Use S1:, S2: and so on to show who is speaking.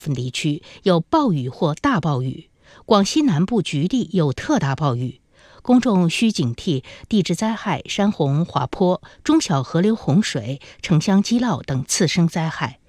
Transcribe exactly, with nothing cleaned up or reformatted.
S1: 分地区有暴雨或大暴雨，广西南部局地有特大暴雨。公众需警惕地质灾害、山洪滑坡、中小河流洪水、城乡积涝等次生灾害。